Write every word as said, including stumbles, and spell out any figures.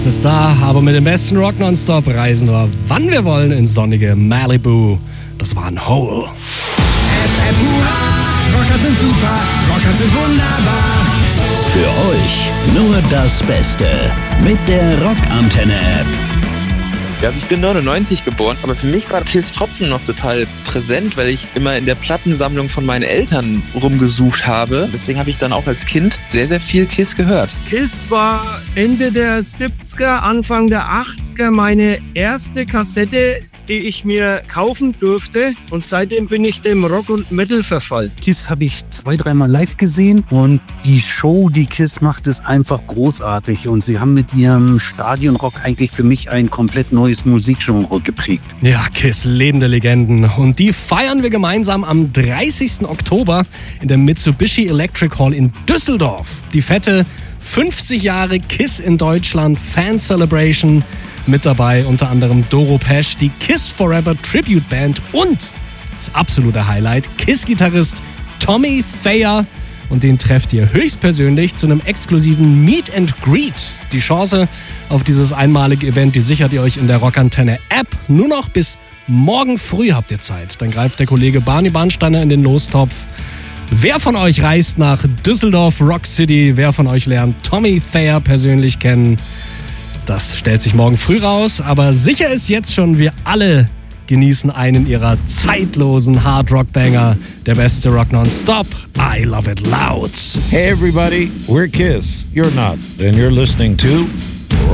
Es ist da, aber mit dem besten Rock nonstop reisen wir, wann wir wollen, in sonnige Malibu. Das war ein Hole. F M U Rocker sind super, Rocker sind wunderbar. Für euch nur das Beste mit der Rockantenne-App. Ja, also ich bin neunundneunzig geboren, aber für mich war Kiss trotzdem noch total präsent, weil ich immer in der Plattensammlung von meinen Eltern rumgesucht habe. Deswegen habe ich dann auch als Kind sehr, sehr viel Kiss gehört. Kiss war Ende der siebziger, Anfang der achtziger meine erste Kassette, die ich mir kaufen durfte, und seitdem bin ich dem Rock und Metal verfallen. Kiss habe ich zwei, dreimal live gesehen und die Show, die Kiss macht, ist einfach großartig und sie haben mit ihrem Stadionrock eigentlich für mich ein komplett neues Musikgenre geprägt. Ja, Kiss, lebende Legenden, und die feiern wir gemeinsam am dreißigsten Oktober in der Mitsubishi Electric Hall in Düsseldorf. Die fette fünfzig Jahre Kiss in Deutschland Fan Celebration. Mit dabei unter anderem Doro Pesch, die Kiss Forever Tribute Band und das absolute Highlight, Kiss-Gitarrist Tommy Thayer. Und den trefft ihr höchstpersönlich zu einem exklusiven Meet and Greet. Die Chance auf dieses einmalige Event, die sichert ihr euch in der Rockantenne-App. Nur noch bis morgen früh habt ihr Zeit. Dann greift der Kollege Barney Bahnsteiner in den Lostopf. Wer von euch reist nach Düsseldorf Rock City? Wer von euch lernt Tommy Thayer persönlich kennen? Das stellt sich morgen früh raus, aber sicher ist jetzt schon, wir alle genießen einen ihrer zeitlosen Hard-Rock-Banger. Der beste Rock nonstop. I love it loud. Hey everybody, we're Kiss. You're not. And you're listening to